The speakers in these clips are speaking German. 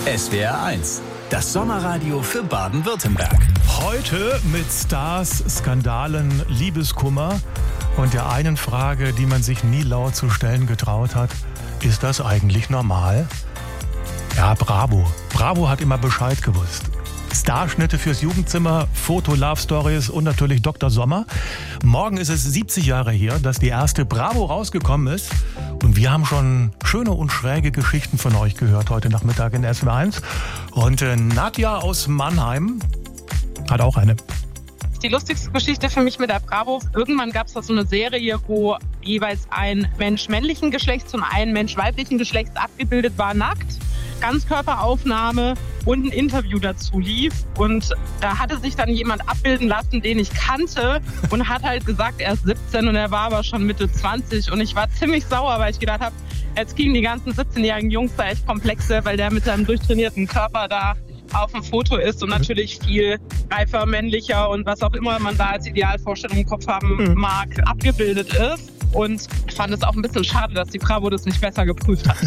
SWR 1, das Sommerradio für Baden-Württemberg. Heute mit Stars, Skandalen, Liebeskummer und der einen Frage, die man sich nie laut zu stellen getraut hat: Ist das eigentlich normal? Ja, Bravo. Bravo hat immer Bescheid gewusst. Starschnitte fürs Jugendzimmer, Foto-Love-Stories und natürlich Dr. Sommer. Morgen ist es 70 Jahre her, dass die erste Bravo rausgekommen ist. Und wir haben schon schöne und schräge Geschichten von euch gehört heute Nachmittag in SWR 1. Und Nadja aus Mannheim hat auch eine. Die lustigste Geschichte für mich mit der Bravo: Irgendwann gab es da so eine Serie, wo jeweils ein Mensch männlichen Geschlechts und ein Mensch weiblichen Geschlechts abgebildet war, nackt. Ganzkörperaufnahme und ein Interview dazu lief. Und da hatte sich dann jemand abbilden lassen, den ich kannte, und hat halt gesagt, er ist 17 und er war aber schon Mitte 20. Und ich war ziemlich sauer, weil ich gedacht habe, jetzt kriegen die ganzen 17-jährigen Jungs da echt Komplexe, weil der mit seinem durchtrainierten Körper da auf dem Foto ist und natürlich viel reifer, männlicher und was auch immer man da als Idealvorstellung im Kopf haben mag, abgebildet ist. Und ich fand es auch ein bisschen schade, dass die Bravo das nicht besser geprüft hat.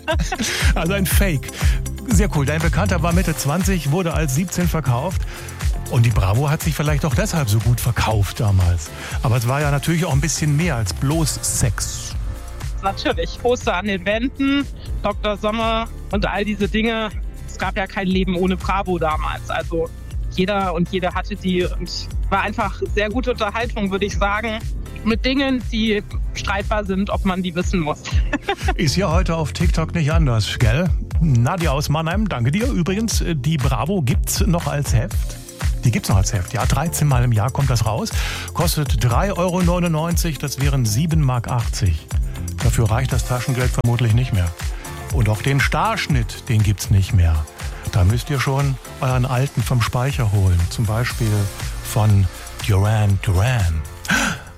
Also ein Fake. Sehr cool. Dein Bekannter war Mitte 20, wurde als 17 verkauft. Und die Bravo hat sich vielleicht auch deshalb so gut verkauft damals. Aber es war ja natürlich auch ein bisschen mehr als bloß Sex. Natürlich. Poster an den Wänden, Dr. Sommer und all diese Dinge. Es gab ja kein Leben ohne Bravo damals. Also jeder und jede hatte die. Und war einfach sehr gute Unterhaltung, würde ich sagen. Mit Dingen, die streitbar sind, ob man die wissen muss. Ist ja heute auf TikTok nicht anders, gell? Nadja aus Mannheim, danke dir. Übrigens, die Bravo gibt's noch als Heft. Die gibt's noch als Heft, ja. 13 Mal im Jahr kommt das raus. Kostet 3,99 €, das wären 7,80 Mark. Dafür reicht das Taschengeld vermutlich nicht mehr. Und auch den Starschnitt, den gibt's nicht mehr. Da müsst ihr schon euren alten vom Speicher holen. Zum Beispiel von Duran Duran.